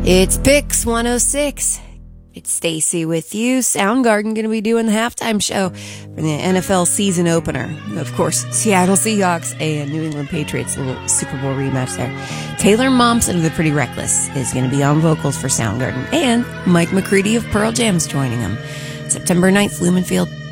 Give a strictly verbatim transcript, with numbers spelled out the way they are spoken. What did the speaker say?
It's Pix one oh six. It's Stacy with you. Soundgarden going to be doing the halftime show for the N F L season opener. Of course, Seattle Seahawks and New England Patriots, a little Super Bowl rematch there. Taylor Momsen of the Pretty Reckless is going to be on vocals for Soundgarden. And Mike McCready of Pearl Jam is joining them. September ninth, Lumen Field.